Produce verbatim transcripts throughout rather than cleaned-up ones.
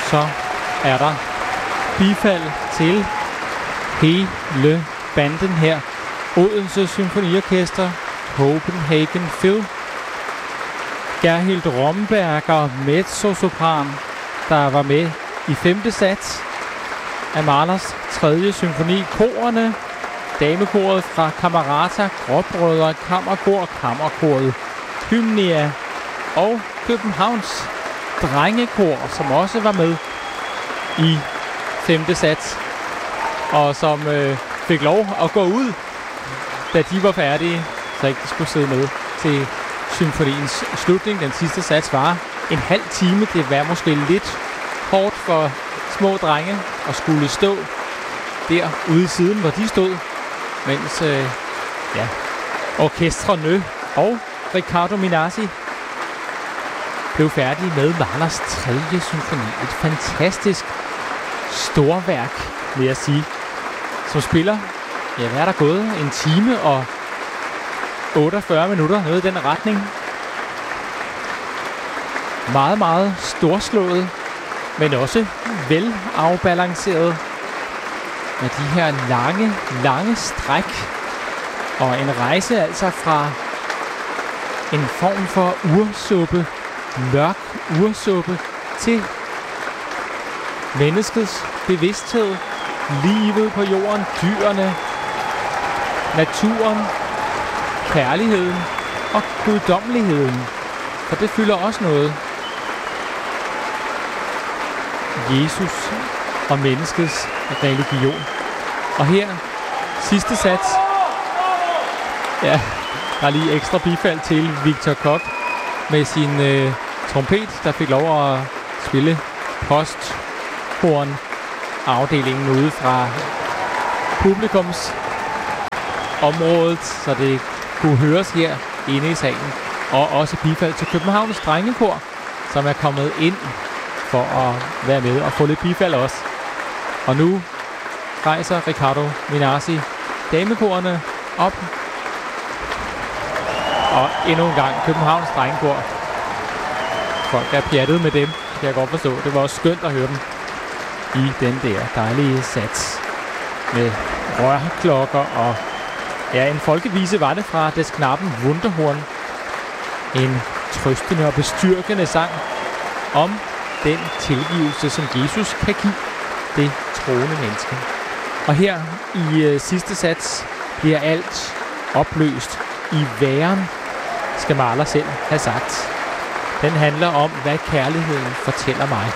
så er der bifald til hele banden her. Odense Symfoniorkester, Copenhagen Phil, Gerhild Romberger, mezzosopran, der var med i femte sats af Mahlers tredje symfoni. Korerne, damekoret fra Camerata, Gråbrødre, Kammerkor, Kammerkoret, Hymnia og Københavns drengekor, som også var med i femte sats, og som øh, fik lov at gå ud, da de var færdige, så ikke de skulle sidde med til symfoniens slutning. Den sidste sats var en halv time. Det var måske lidt hårdt for små drenge at skulle stå der ude i siden, hvor de stod, mens øh, ja, orkestrene og Riccardo Minasi blev færdige med Mahlers tredje symfoni. Et fantastisk storværk, vil jeg sige, som spiller, ja, hvad er der gået? En time og otteogfyrre minutter, noget i den retning. Meget, meget storslået, men også velafbalanceret med de her lange, lange stræk. Og en rejse altså fra en form for ursuppe, mørk ursuppe, til menneskets bevidsthed, livet på jorden, dyrene, naturen, kærligheden og guddommeligheden. For det fylder også noget. Jesus og menneskets religion. Og her, sidste sats. Ja, der er lige ekstra bifald til Victor Koch med sin øh, trompet, der fik lov at spille posthorn afdelingen ude fra publikums området, så det kunne høres her inde i salen. Og også bifald til Københavns drengekor, som er kommet ind for at være med og få lidt bifald også. Og nu rejser Riccardo Minasi damekorerne op. Og endnu en gang Københavns drengekor. Folk er pjattet med dem, kan jeg godt forstå. Det var også skønt at høre dem i den der dejlige sats med rørklokker og ja, en folkevise var det fra des Knappen Wunderhorn. En trøstende og bestyrkende sang om den tilgivelse, som Jesus kan give det troende menneske. Og her i øh, sidste sats bliver alt opløst i væren, skal Mahler selv have sagt. Den handler om, hvad kærligheden fortæller mig.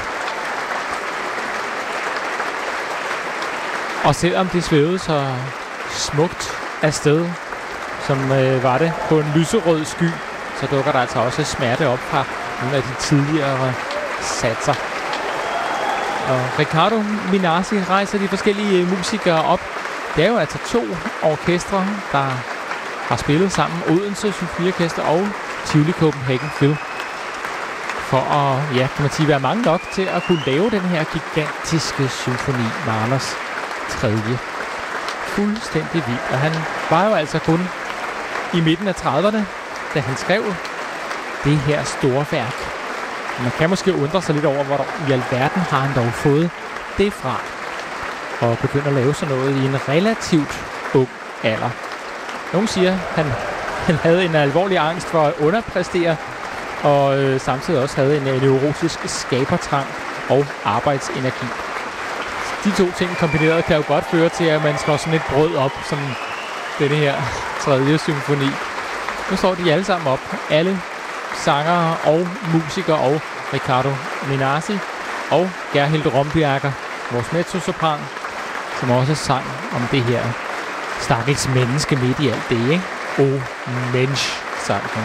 Og selvom det svævede så smukt afsted, som øh, var det på en lyserød sky, så dukker der altså også smerte op fra nogle af de tidligere satser. Og Riccardo Minasi rejser de forskellige musikere op. Det er jo altså to orkestre, der har spillet sammen. Odense Symfoniorkester og Tivoli Copenhagen Phil. For at, ja, kan man sige, være mange nok til at kunne lave den her gigantiske symfoni, Mahlers tredje. Fuldstændig vildt. Og han var jo altså kun i midten af trediverne, da han skrev det her store værk. Man kan måske undre sig lidt over, hvor i alverden har han dog fået det fra. Og begynde at lave sådan noget i en relativt ung alder. Nogle siger, at han, han havde en alvorlig angst for at underpræstere, og øh, samtidig også havde en øh, neurotisk skabertrang og arbejdsenergi. De to ting kombineret kan jo godt føre til, at man slår sådan et brød op, som denne her tredje symfoni. Nu står de alle sammen op. Alle sangere og musikere og Riccardo Minasi og Gerhild Romberger, vores mezzosopran, som også sang om det her stakkels menneske midt i alt det, ikke? Oh, Mensch, sang hun.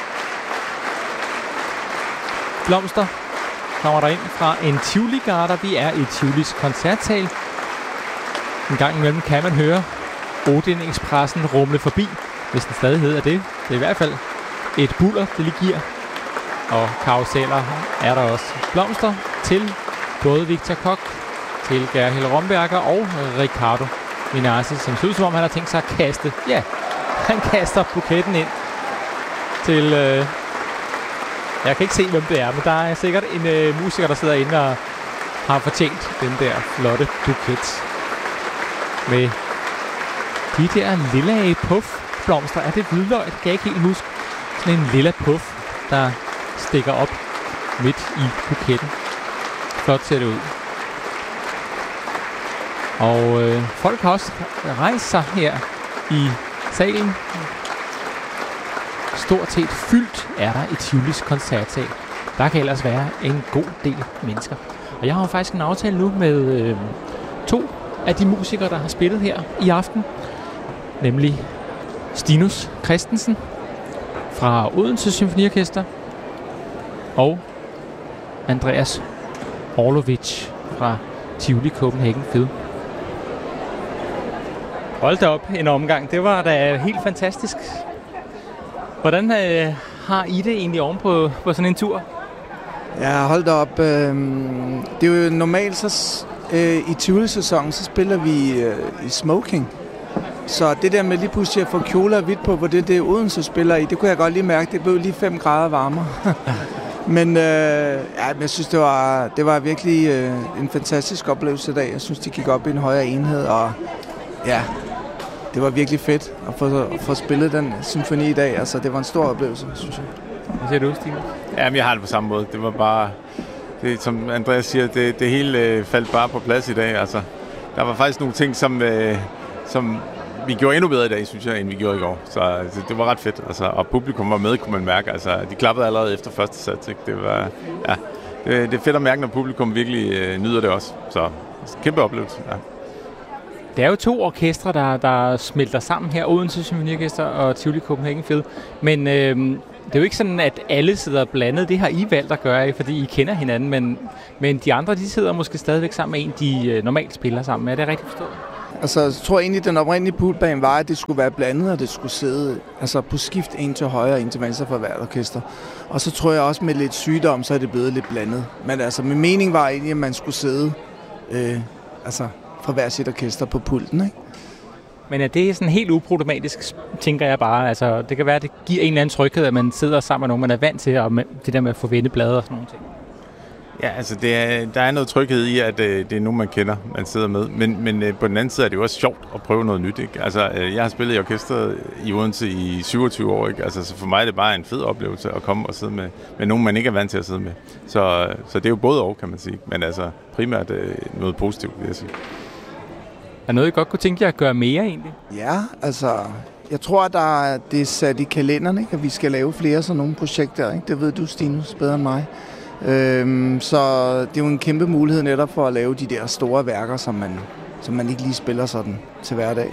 Blomster kommer der ind fra en Tivoli-garder. Vi er i Tivolis koncertsal. En gang imellem kan man høre Odin-ekspressen rumle forbi, hvis den stadig hedder det. Det er i hvert fald et buller, det lige giver. Og karuseller er der også. Blomster til både Victor Koch, til Gerhild Romberger og Riccardo Minasi, som ser ud som om han har tænkt sig at kaste. Ja, han kaster buketten ind til... Øh, jeg kan ikke se, hvem det er, men der er sikkert en øh, musiker, der sidder inde og har fortjent den der flotte buket med de der lilla puffblomster. Er det hvidløg? Det kan jeg ikke helt huske. Sådan en lilla puff, der stikker op midt i buketten. Flot ser det ud. Og øh, folk har også rejst sig her i salen. Stort set fyldt er der i Tivolis koncertsal. Der kan ellers være en god del mennesker. Og jeg har jo faktisk en aftale nu med øh, to af de musikere, der har spillet her i aften. Nemlig Stinus Christensen fra Odense Symfoniorkester og Andreas Orlovich fra Tivoli Copenhagen Phil. Hold da op en omgang. Det var da helt fantastisk. Hvordan øh, har I det egentlig oven på, på sådan en tur? Ja, hold da op. Øh, det er jo normalt, så øh, i Tivoli-sæsonen, så spiller vi øh, i smoking. Så det der med lige pludselig at få kjoler og hvidt på, hvor det det Odense spiller i, det kunne jeg godt lige mærke. Det blev lige fem grader varmere. Men øh, ja, jeg synes, det var, det var virkelig øh, en fantastisk oplevelse i dag. Jeg synes, de gik op i en højere enhed, og ja, det var virkelig fedt at få, at få spillet den symfoni i dag. Altså, det var en stor oplevelse, synes jeg. Hvad siger du, Stine? Jamen, jeg har det på samme måde. Det var bare, det, som Andreas siger, det, det hele øh, faldt bare på plads i dag. Altså, der var faktisk nogle ting, som, øh, som vi gjorde endnu bedre i dag, synes jeg, end vi gjorde i går. Så altså, det var ret fedt. Altså, og publikum var med, kunne man mærke. Altså, de klappede allerede efter første sats. Ikke? Det var, ja, det, det er fedt at mærke, når publikum virkelig øh, nyder det også. Så kæmpe oplevelse, ja. Det er jo to orkestre, der, der smelter sammen her, Odense Symfoniorkester og Tivoli Copenhagen Phil. Men øh, det er jo ikke sådan, at alle sidder blandet. Det har I valgt at gøre, fordi I kender hinanden. Men, men de andre, de sidder måske stadigvæk sammen med en, de øh, normalt spiller sammen med. Er det rigtigt forstået? Altså, jeg tror egentlig, at den oprindelige poolbane var, at det skulle være blandet, og det skulle sidde altså, på skift en til højre og en til venstre for hvert orkester. Og så tror jeg også, med lidt sygdom, så er det blevet lidt blandet. Men altså, min mening var egentlig, at man skulle sidde øh, altså, fra hver sit orkester på pulten, ikke? Men er det sådan helt uproblematisk, tænker jeg bare. Altså, det kan være, at det giver en eller anden tryghed, at man sidder sammen med nogen, man er vant til, og det der med at få vendeblade og sådan nogle ting. Ja, altså det er, der er noget tryghed i, at øh, det er nogen, man kender, man sidder med. Men, men øh, på den anden side er det jo også sjovt at prøve noget nyt, ikke? Altså, øh, jeg har spillet i orkestret i Odense i syvogtyve år, ikke? Altså, så for mig er det bare en fed oplevelse at komme og sidde med, med nogen, man ikke er vant til at sidde med. Så, så det er jo både og, kan man sige. Men altså, primært øh, noget positivt, vil jeg sige. Er noget, I godt kunne tænke jer at gøre mere, egentlig? Ja, altså, jeg tror, at der er, det er sat i kalenderen, ikke? At vi skal lave flere sådan nogle projekter, ikke? Det ved du, Stinus, bedre end mig. Øhm, så det er jo en kæmpe mulighed netop for at lave de der store værker, som man, som man ikke lige spiller sådan til hverdag.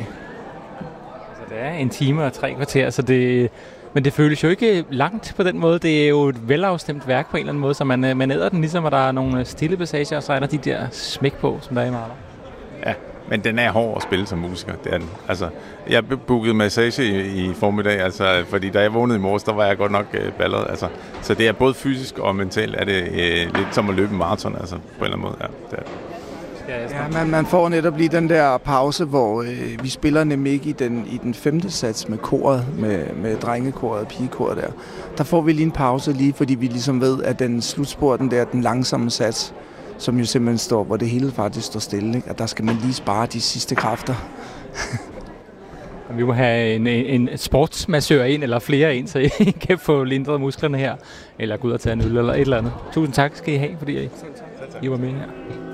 Altså, det er en time og tre kvarter, så det, men det føles jo ikke langt på den måde. Det er jo et velafstemt værk på en eller anden måde, så man, man æder den ligesom, at der er nogle stille passager, og så er der de der smæk på, som der er i Mahler. Ja, men den er hård at spille som musiker, det er den. Altså, jeg bookede massage i, i formiddag, altså, fordi da jeg vågnede i morges, der var jeg godt nok øh, balleret. Altså, så det er både fysisk og mentalt, er det øh, lidt som at løbe en maraton, altså, på en eller anden måde. Ja, det er det. Ja, man, man får netop lige den der pause, hvor øh, vi spiller nemlig ikke i den, i den femte sats med koret, med, med drengekoret og pigekoret der. Der får vi lige en pause lige, fordi vi ligesom ved, at den slutspor, den der, den langsomme sats, som jo simpelthen står, hvor det hele faktisk står stille, ikke? Og der skal man lige spare de sidste kræfter. Vi må have en, en sportsmassør ind, eller flere ind, så I kan få lindret musklerne her, eller gå ud og tage en øl, eller et eller andet. Tusind tak skal I have, fordi I, I var med her.